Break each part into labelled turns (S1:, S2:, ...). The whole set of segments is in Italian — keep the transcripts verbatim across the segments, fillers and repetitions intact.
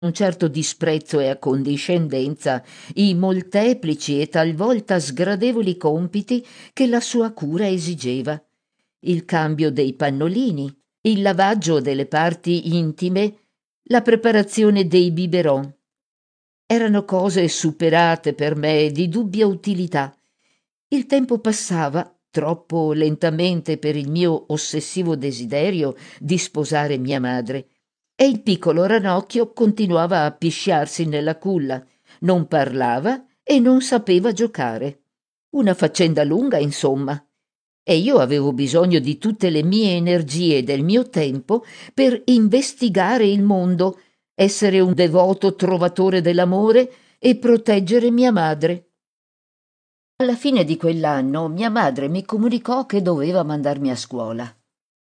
S1: un certo disprezzo e accondiscendenza i molteplici e talvolta sgradevoli compiti che la sua cura esigeva, il cambio dei pannolini, il lavaggio delle parti intime, la preparazione dei biberon. Erano cose superate per me, di dubbia utilità. Il tempo passava troppo lentamente per il mio ossessivo desiderio di sposare mia madre, e il piccolo ranocchio continuava a pisciarsi nella culla, non parlava e non sapeva giocare. Una faccenda lunga, insomma. E io avevo bisogno di tutte le mie energie e del mio tempo per investigare il mondo, essere un devoto trovatore dell'amore e proteggere mia madre. Alla fine di quell'anno mia madre mi comunicò che doveva mandarmi a scuola.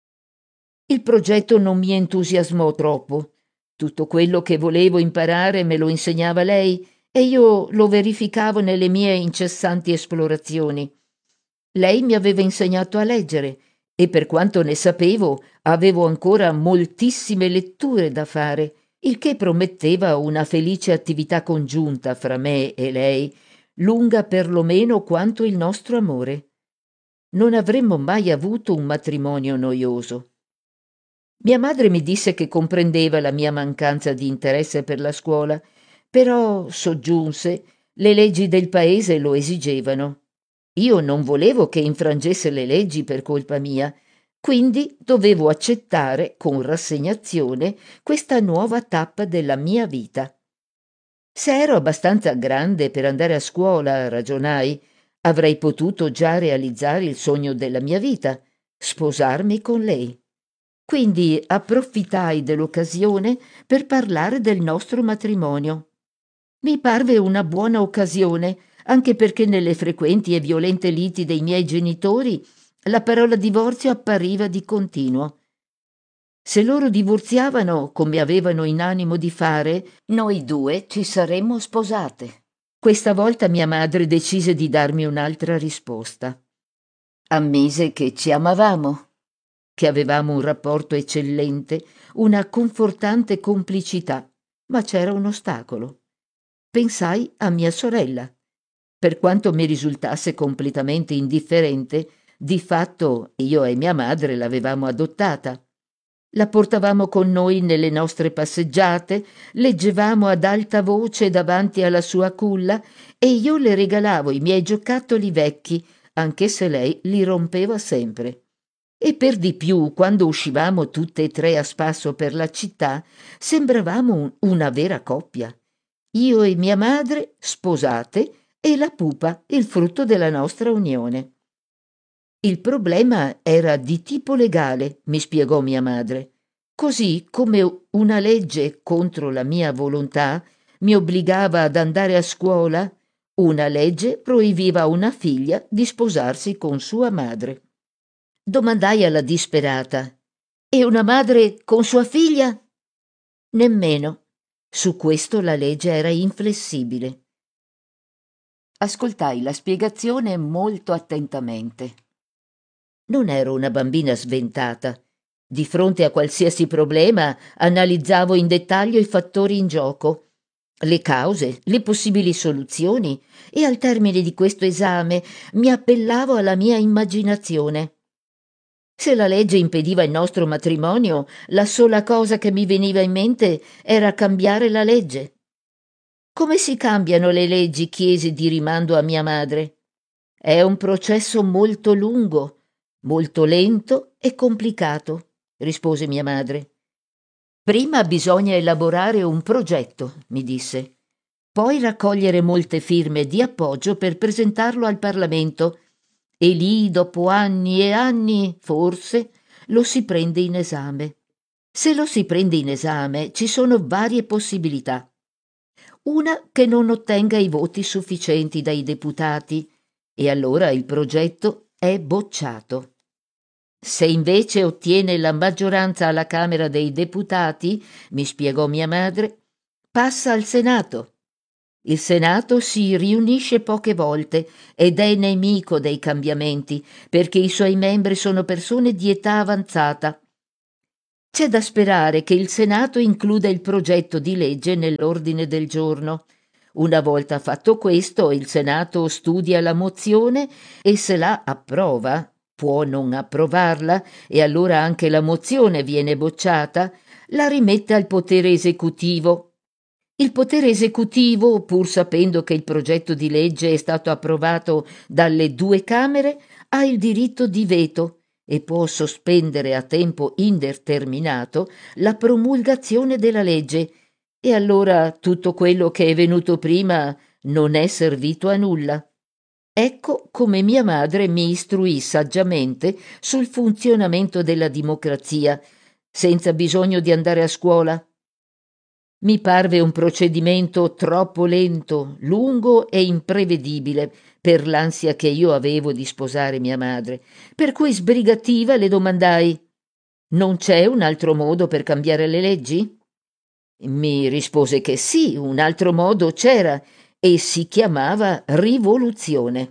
S1: Il progetto non mi entusiasmò troppo. Tutto quello che volevo imparare me lo insegnava lei e io lo verificavo nelle mie incessanti esplorazioni. Lei mi aveva insegnato a leggere e per quanto ne sapevo avevo ancora moltissime letture da fare, il che prometteva una felice attività congiunta fra me e lei, lunga perlomeno quanto il nostro amore. Non avremmo mai avuto un matrimonio noioso. Mia madre mi disse che comprendeva la mia mancanza di interesse per la scuola, però soggiunse, le leggi del paese lo esigevano. Io non volevo che infrangesse le leggi per colpa mia, quindi dovevo accettare con rassegnazione questa nuova tappa della mia vita. Se ero abbastanza grande per andare a scuola, ragionai, avrei potuto già realizzare il sogno della mia vita, sposarmi con lei. Quindi approfittai dell'occasione per parlare del nostro matrimonio. Mi parve una buona occasione, anche perché nelle frequenti e violente liti dei miei genitori la parola divorzio appariva di continuo. Se loro divorziavano, come avevano in animo di fare, noi due ci saremmo sposate. Questa volta mia madre decise di darmi un'altra risposta. Ammise che ci amavamo, che avevamo un rapporto eccellente, una confortante complicità, ma c'era un ostacolo. Pensai a mia sorella. Per quanto mi risultasse completamente indifferente, di fatto io e mia madre l'avevamo adottata. La portavamo con noi nelle nostre passeggiate, leggevamo ad alta voce davanti alla sua culla e io le regalavo i miei giocattoli vecchi, anche se lei li rompeva sempre. E per di più, quando uscivamo tutte e tre a spasso per la città, sembravamo un- una vera coppia. Io e mia madre sposate e la pupa il frutto della nostra unione. Il problema era di tipo legale, mi spiegò mia madre. Così come una legge contro la mia volontà mi obbligava ad andare a scuola, una legge proibiva a una figlia di sposarsi con sua madre. Domandai alla disperata: e una madre con sua figlia? Nemmeno. Su questo la legge era inflessibile. Ascoltai la spiegazione molto attentamente. Non ero una bambina sventata. Di fronte a qualsiasi problema analizzavo in dettaglio i fattori in gioco, le cause, le possibili soluzioni, e al termine di questo esame mi appellavo alla mia immaginazione. Se la legge impediva il nostro matrimonio, la sola cosa che mi veniva in mente era cambiare la legge. Come si cambiano le leggi? Chiesi di rimando a mia madre. È un processo molto lungo, molto lento e complicato, rispose mia madre. Prima bisogna elaborare un progetto, mi disse. Poi raccogliere molte firme di appoggio per presentarlo al Parlamento e lì, dopo anni e anni, forse, lo si prende in esame. Se lo si prende in esame, ci sono varie possibilità. Una che non ottenga i voti sufficienti dai deputati e allora il progetto è bocciato. Se invece ottiene la maggioranza alla Camera dei Deputati, mi spiegò mia madre, passa al Senato. Il Senato si riunisce poche volte ed è nemico dei cambiamenti perché i suoi membri sono persone di età avanzata. C'è da sperare che il Senato includa il progetto di legge nell'ordine del giorno. Una volta fatto questo, il Senato studia la mozione e se la approva, può non approvarla e allora anche la mozione viene bocciata, la rimette al potere esecutivo. Il potere esecutivo, pur sapendo che il progetto di legge è stato approvato dalle due Camere, ha il diritto di veto e può sospendere a tempo indeterminato la promulgazione della legge, e allora tutto quello che è venuto prima non è servito a nulla. Ecco come mia madre mi istruì saggiamente sul funzionamento della democrazia, senza bisogno di andare a scuola. Mi parve un procedimento troppo lento, lungo e imprevedibile per l'ansia che io avevo di sposare mia madre, per cui sbrigativa le domandai: «Non c'è un altro modo per cambiare le leggi?» Mi rispose che sì, un altro modo c'era e si chiamava rivoluzione.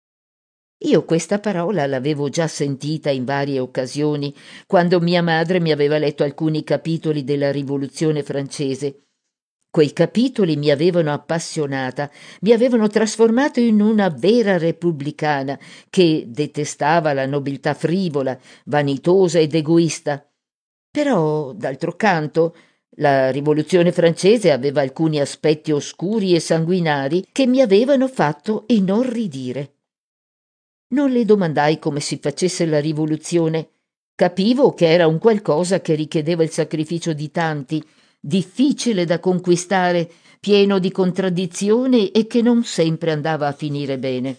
S1: Io questa parola l'avevo già sentita in varie occasioni, quando mia madre mi aveva letto alcuni capitoli della Rivoluzione francese. Quei capitoli mi avevano appassionata, mi avevano trasformato in una vera repubblicana che detestava la nobiltà frivola, vanitosa ed egoista. Però, d'altro canto, la Rivoluzione francese aveva alcuni aspetti oscuri e sanguinari che mi avevano fatto inorridire. Non le domandai come si facesse la rivoluzione. Capivo che era un qualcosa che richiedeva il sacrificio di tanti, difficile da conquistare, pieno di contraddizioni e che non sempre andava a finire bene.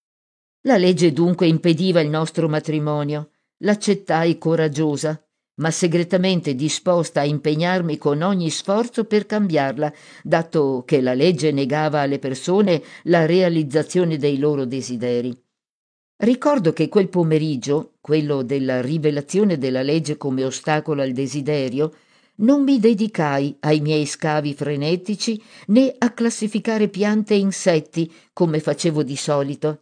S1: La legge dunque impediva il nostro matrimonio. L'accettai coraggiosa, ma segretamente disposta a impegnarmi con ogni sforzo per cambiarla, dato che la legge negava alle persone la realizzazione dei loro desideri. Ricordo che quel pomeriggio, quello della rivelazione della legge come ostacolo al desiderio, non mi dedicai ai miei scavi frenetici né a classificare piante e insetti come facevo di solito.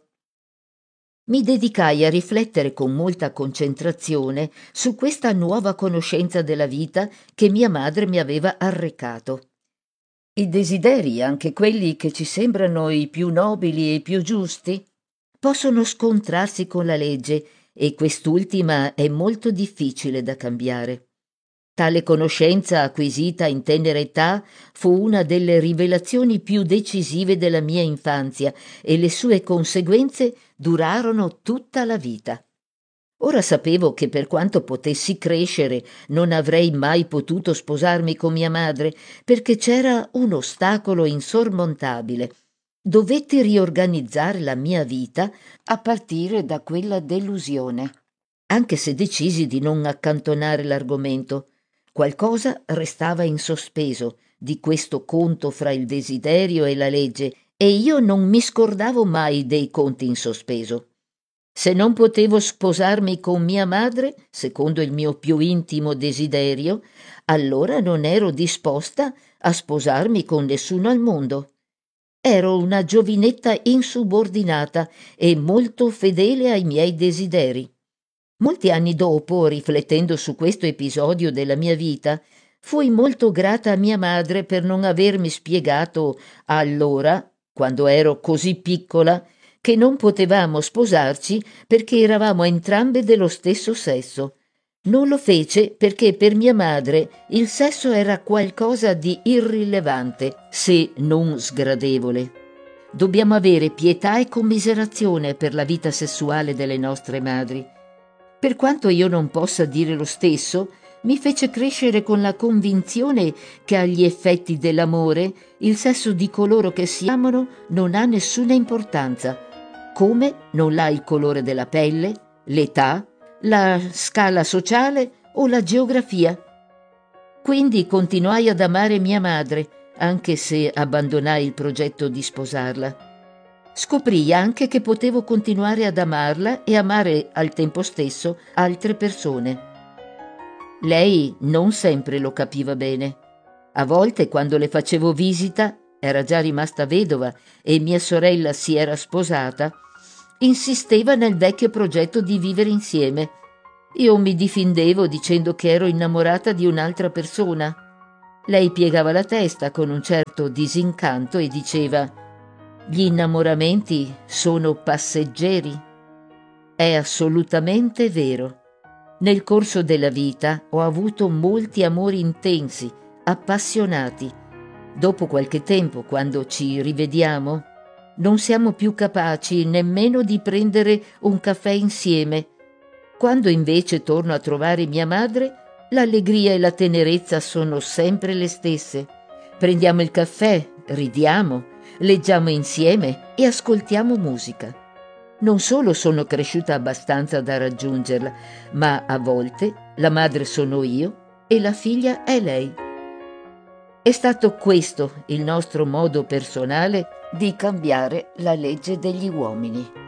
S1: Mi dedicai a riflettere con molta concentrazione su questa nuova conoscenza della vita che mia madre mi aveva arrecato. I desideri, anche quelli che ci sembrano i più nobili e i più giusti, possono scontrarsi con la legge e quest'ultima è molto difficile da cambiare. Tale conoscenza acquisita in tenera età fu una delle rivelazioni più decisive della mia infanzia e le sue conseguenze durarono tutta la vita. Ora sapevo che per quanto potessi crescere non avrei mai potuto sposarmi con mia madre perché c'era un ostacolo insormontabile. Dovetti riorganizzare la mia vita a partire da quella delusione. Anche se decisi di non accantonare l'argomento, qualcosa restava in sospeso di questo conto fra il desiderio e la legge e io non mi scordavo mai dei conti in sospeso. Se non potevo sposarmi con mia madre, secondo il mio più intimo desiderio, allora non ero disposta a sposarmi con nessuno al mondo. Ero una giovinetta insubordinata e molto fedele ai miei desideri. Molti anni dopo, riflettendo su questo episodio della mia vita, fui molto grata a mia madre per non avermi spiegato allora, quando ero così piccola, che non potevamo sposarci perché eravamo entrambe dello stesso sesso. Non lo fece perché per mia madre il sesso era qualcosa di irrilevante, se non sgradevole. Dobbiamo avere pietà e commiserazione per la vita sessuale delle nostre madri. Per quanto io non possa dire lo stesso, mi fece crescere con la convinzione che agli effetti dell'amore il sesso di coloro che si amano non ha nessuna importanza, come non l'ha il colore della pelle, l'età, la scala sociale o la geografia. Quindi continuai ad amare mia madre, anche se abbandonai il progetto di sposarla. Scoprii anche che potevo continuare ad amarla e amare al tempo stesso altre persone. Lei non sempre lo capiva bene. A volte, quando le facevo visita, era già rimasta vedova e mia sorella si era sposata, insisteva nel vecchio progetto di vivere insieme. Io mi difendevo dicendo che ero innamorata di un'altra persona. Lei piegava la testa con un certo disincanto e diceva: «Gli innamoramenti sono passeggeri». È assolutamente vero. Nel corso della vita ho avuto molti amori intensi, appassionati. Dopo qualche tempo, quando ci rivediamo, non siamo più capaci nemmeno di prendere un caffè insieme. Quando invece torno a trovare mia madre, l'allegria e la tenerezza sono sempre le stesse. Prendiamo il caffè, ridiamo, leggiamo insieme e ascoltiamo musica. Non solo sono cresciuta abbastanza da raggiungerla, ma a volte la madre sono io e la figlia è lei. È stato questo il nostro modo personale di cambiare la legge degli uomini.